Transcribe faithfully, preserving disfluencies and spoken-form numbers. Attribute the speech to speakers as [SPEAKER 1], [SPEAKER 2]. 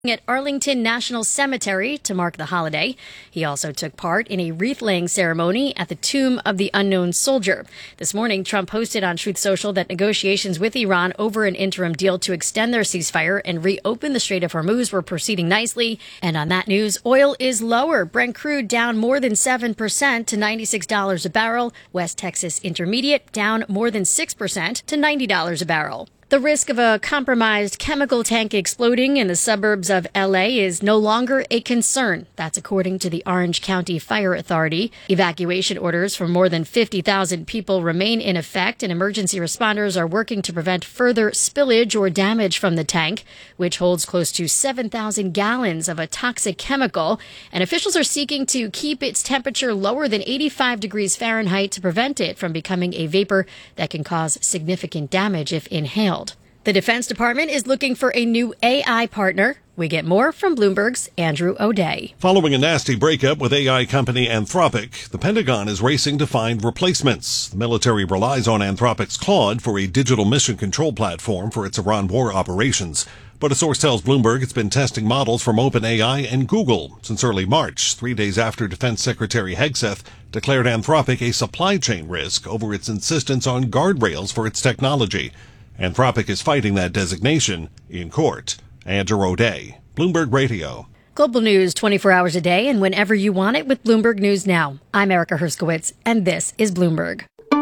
[SPEAKER 1] at Arlington National Cemetery to mark the holiday. He also took part in a wreath-laying ceremony at the Tomb of the Unknown Soldier. This morning, Trump posted on Truth Social that negotiations with Iran over an interim deal to extend their ceasefire and reopen the Strait of Hormuz were proceeding nicely. And on that news, oil is lower. Brent crude down more than seven percent to ninety-six dollars a barrel. West Texas Intermediate down more than six percent to ninety dollars a barrel. The risk of a compromised chemical tank exploding in the suburbs of L A is no longer a concern. That's according to the Orange County Fire Authority. Evacuation orders for more than fifty thousand people remain in effect, and emergency responders are working to prevent further spillage or damage from the tank, which holds close to seven thousand gallons of a toxic chemical. And officials are seeking to keep its temperature lower than eighty-five degrees Fahrenheit to prevent it from becoming a vapor that can cause significant damage if inhaled. The Defense Department is looking for a new A I partner. We get more from Bloomberg's Andrew O'Day.
[SPEAKER 2] Following a nasty breakup with A I company Anthropic, the Pentagon is racing to find replacements. The military relies on Anthropic's Claude for a digital mission control platform for its Iran war operations. But a source tells Bloomberg it's been testing models from OpenAI and Google since early March, three days after Defense Secretary Hegseth declared Anthropic a supply chain risk over its insistence on guardrails for its technology. Anthropic is fighting that designation in court. Andrew O'Day, Bloomberg Radio.
[SPEAKER 1] Global news twenty-four hours a day and whenever you want it with Bloomberg News Now. I'm Erica Herskowitz, and this is Bloomberg.